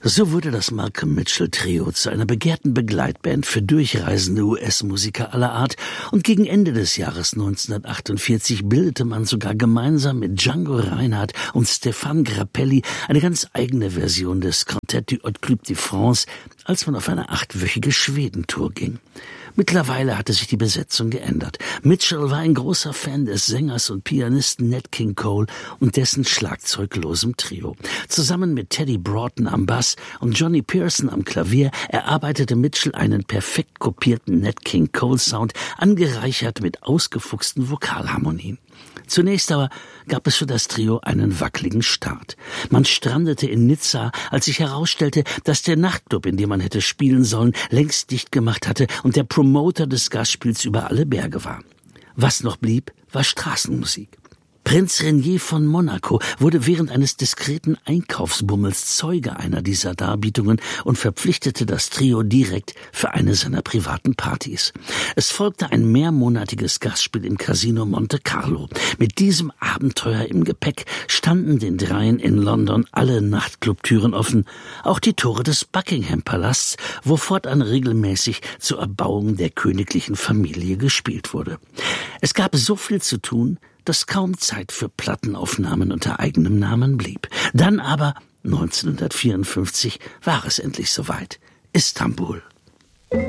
So wurde das Malcolm Mitchell Trio zu einer begehrten Begleitband für durchreisende US-Musiker aller Art und gegen Ende des Jahres 1948 bildete man sogar gemeinsam mit Django Reinhardt und Stéphane Grappelli eine ganz eigene Version des Quartet du Hot Club de France, als man auf eine 8-wöchige Schwedentour ging. Mittlerweile hatte sich die Besetzung geändert. Mitchell war ein großer Fan des Sängers und Pianisten Nat King Cole und dessen schlagzeuglosem Trio. Zusammen mit Teddy Broughton am Bass und Johnny Pearson am Klavier erarbeitete Mitchell einen perfekt kopierten Nat King Cole Sound, angereichert mit ausgefuchsten Vokalharmonien. Zunächst aber gab es für das Trio einen wackeligen Start. Man strandete in Nizza, als sich herausstellte, dass der Nachtclub, in dem man hätte spielen sollen, längst dicht gemacht hatte und der Promoter des Gastspiels über alle Berge war. Was noch blieb, war Straßenmusik. Prinz Rainier von Monaco wurde während eines diskreten Einkaufsbummels Zeuge einer dieser Darbietungen und verpflichtete das Trio direkt für eine seiner privaten Partys. Es folgte ein mehrmonatiges Gastspiel im Casino Monte Carlo. Mit diesem Abenteuer im Gepäck standen den Dreien in London alle Nachtclubtüren offen, auch die Tore des Buckingham-Palasts, wo fortan regelmäßig zur Erbauung der königlichen Familie gespielt wurde. Es gab so viel zu tun, dass kaum Zeit für Plattenaufnahmen unter eigenem Namen blieb. Dann aber, 1954, war es endlich soweit. Istanbul.